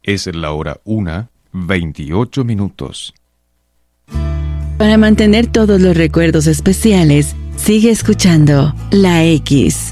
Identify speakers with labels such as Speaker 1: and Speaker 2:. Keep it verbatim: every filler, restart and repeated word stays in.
Speaker 1: Es la hora una, veintiocho minutos.
Speaker 2: Para mantener todos los recuerdos especiales, sigue escuchando La X.